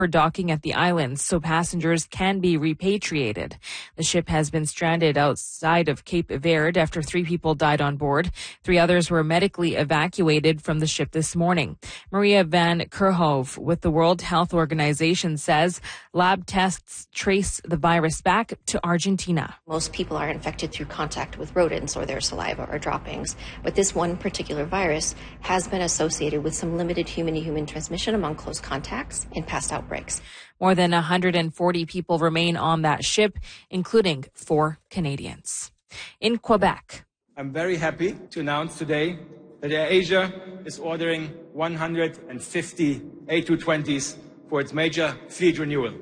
for docking at the islands so passengers can be repatriated. The ship has been stranded outside of Cape Verde after 3 people died on board. 3 others were medically evacuated from the ship this morning. Maria van Kerhove with the World Health Organization says lab tests trace the virus back to Argentina. Most people are infected through contact with rodents or their saliva or droppings, but this one particular virus has been associated with some limited human-to-human transmission among close contacts in past outbreaks. More than 140 people remain on that ship, including 4 Canadians. In Quebec, I'm very happy to announce today that AirAsia is ordering 150 A220s for its major fleet renewal.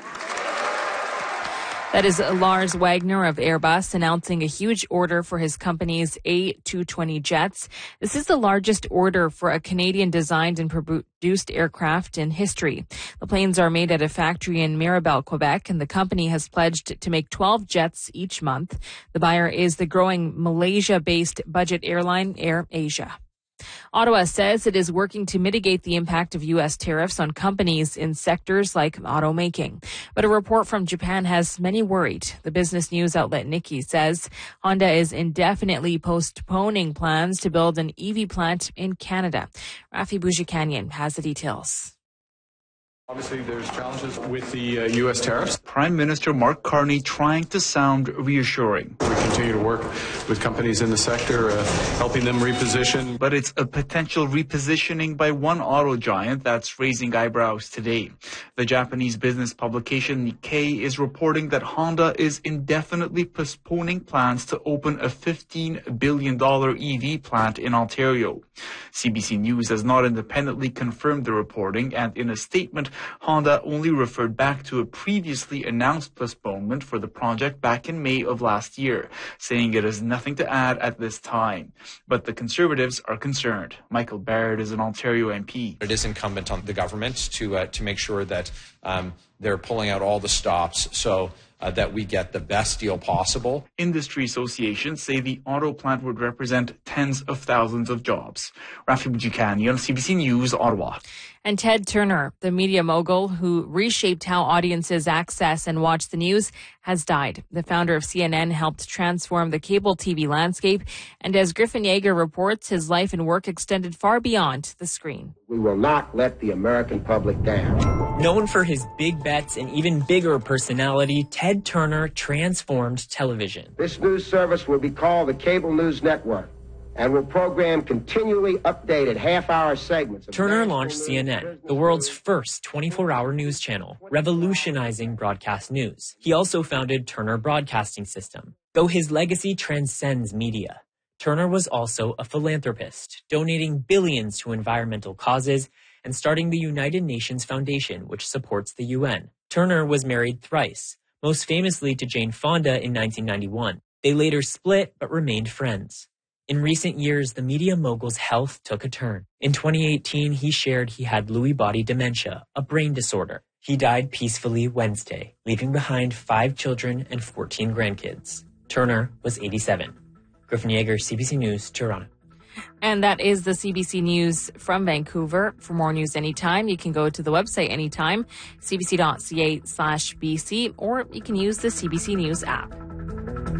That is Lars Wagner of Airbus announcing a huge order for his company's A220 jets. This is the largest order for a Canadian-designed and produced aircraft in history. The planes are made at a factory in Mirabel, Quebec, and the company has pledged to make 12 jets each month. The buyer is the growing Malaysia-based budget airline AirAsia. Ottawa says it is working to mitigate the impact of U.S. tariffs on companies in sectors like automaking. But a report from Japan has many worried. The business news outlet Nikkei says Honda is indefinitely postponing plans to build an EV plant in Canada. Rafi Boudjikanian has the details. Obviously, there's challenges with the U.S. tariffs. Prime Minister Mark Carney trying to sound reassuring. We continue to work with companies in the sector, helping them reposition. But it's a potential repositioning by one auto giant that's raising eyebrows today. The Japanese business publication Nikkei is reporting that Honda is indefinitely postponing plans to open a $15 billion EV plant in Ontario. CBC News has not independently confirmed the reporting, and in a statement, Honda only referred back to a previously announced postponement for the project back in May of last year, saying it has nothing to add at this time. But the Conservatives are concerned. Michael Baird is an Ontario MP. It is incumbent on the government to make sure that they're pulling out all the stops so that we get the best deal possible. Industry associations say the auto plant would represent tens of thousands of jobs. Rafi Boudjikanian, CBC News, Ottawa. And Ted Turner, the media mogul who reshaped how audiences access and watch the news, has died. The founder of CNN helped transform the cable TV landscape. And as Griffin Yeager reports, his life and work extended far beyond the screen. We will not let the American public down. Known for his big bets and even bigger personality, Ted Turner transformed television. This news service will be called the Cable News Network and will program continually updated half-hour segments. Turner launched CNN, the world's first 24-hour news channel, revolutionizing broadcast news. He also founded Turner Broadcasting System. Though his legacy transcends media, Turner was also a philanthropist, donating billions to environmental causes and starting the United Nations Foundation, which supports the UN. Turner was married thrice, most famously to Jane Fonda in 1991. They later split but remained friends. In recent years, the media mogul's health took a turn. In 2018, he shared he had Lewy body dementia, a brain disorder. He died peacefully Wednesday, leaving behind 5 children and 14 grandkids. Turner was 87. Griffin Yeager, CBC News, Toronto. And that is the CBC News from Vancouver. For more news anytime, you can go to the website anytime, cbc.ca/BC, or you can use the CBC News app.